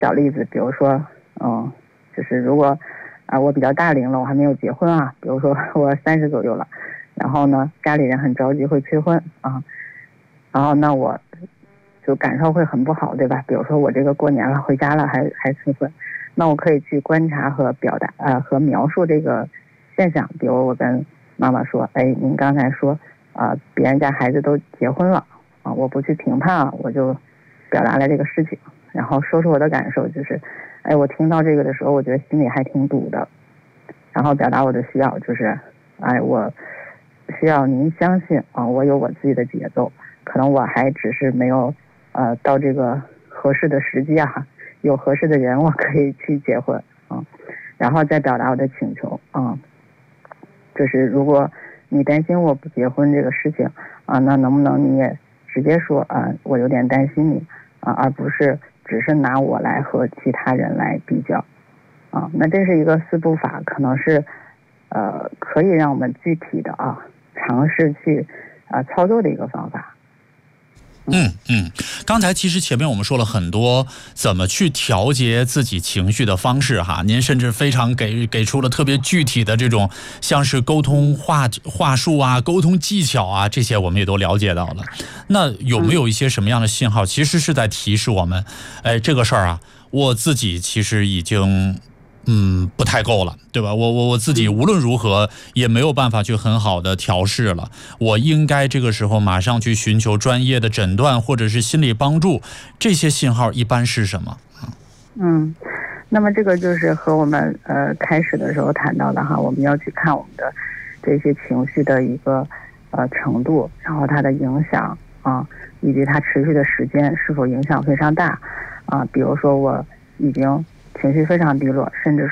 小例子，比如说，就是如果我比较大龄了，我还没有结婚啊，比如说我30左右了，然后呢，家里人很着急会催婚啊，然后那我就感受会很不好，对吧？比如说我这个过年了回家了还催婚，那我可以去观察和表达和描述这个现象。比如我跟妈妈说，哎，您刚才说别人家孩子都结婚了啊，我不去评判啊，我就表达了这个事情，然后说出我的感受，就是哎，我听到这个的时候，我觉得心里还挺堵的，然后表达我的需要，就是哎，我需要您相信啊，我有我自己的节奏，可能我还只是没有到这个合适的时机啊，有合适的人我可以去结婚啊，然后再表达我的请求啊，就是如果你担心我不结婚这个事情啊，那能不能你也直接说我有点担心你啊，而不是只是拿我来和其他人来比较啊。那这是一个4步法，可能是可以让我们具体的尝试去操作的一个方法。 刚才其实前面我们说了很多怎么去调节自己情绪的方式哈，您甚至非常给出了特别具体的这种像是沟通话术啊、沟通技巧啊，这些我们也都了解到了。那有没有一些什么样的信号，其实是在提示我们，哎，这个事儿我自己其实已经不太够了，对吧？我自己无论如何也没有办法去很好的调试了，我应该这个时候马上去寻求专业的诊断或者是心理帮助，这些信号一般是什么？ 那么这个就是和我们开始的时候谈到的哈，我们要去看我们的这些情绪的一个程度，然后它的影响以及它持续的时间是否影响非常大比如说我已经情绪非常低落，甚至